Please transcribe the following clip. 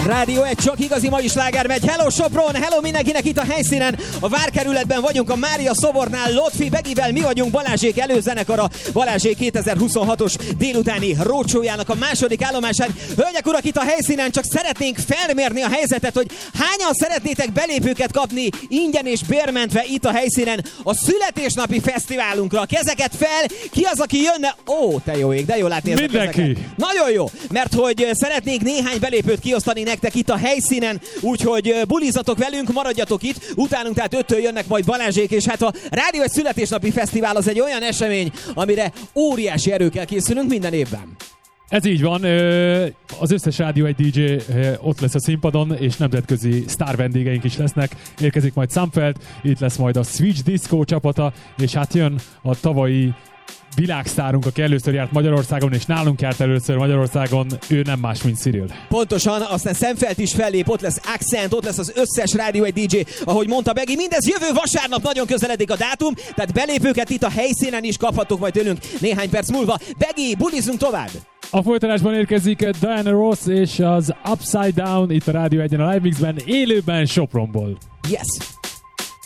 Rádió 1, csak igazi mai sláger megy. Hello Sopron, hello mindenkinek itt a helyszínen. A várkerületben vagyunk a Mária Szobornál. Lotfi Begivel mi vagyunk Balázsék előzenekara. Balázsék 2026-os délutáni rócsójának a második állomásán. Hölgyek, urak, itt a helyszínen csak szeretnénk felmérni a helyzetet, hogy hányan szeretnétek belépőket kapni ingyen és bérmentve itt a helyszínen a születésnapi fesztiválunkra. Kezeket fel, ki az, aki jönne? Ó, te jó ég, de jó látni ezt a kezeket. Nagyon jó, mert hogy szeretnénk néhány belépőt kiosztani nektek itt a helyszínen, úgyhogy bulizatok velünk, maradjatok itt, utánunk tehát 5-től jönnek majd Balázsék, és hát a Rádió 1 születésnapi fesztivál az egy olyan esemény, amire óriási erőkkel készülünk minden évben. Ez így van, az összes Rádió 1 DJ ott lesz a színpadon, és nemzetközi sztár vendégeink is lesznek. Érkezik majd Samfeld, itt lesz majd a Switch Disco csapata, és hát jön a tavalyi világsztárunk, aki először járt Magyarországon, és nálunk járt először Magyarországon, ő nem más, mint Cyril. Pontosan, aztán Szemfeld is fellép, ott lesz Accent, ott lesz az összes Rádió 1 DJ, ahogy mondta Begi. Mindez jövő vasárnap, nagyon közeledik a dátum, tehát belépőket itt a helyszínen is kaphatok majd tőlünk néhány perc múlva. Begi, bulizunk tovább! A folytatásban érkezik Diana Ross és az Upside Down itt a Rádió 1-en a Live Mixben, élőben Sopronból. Yes!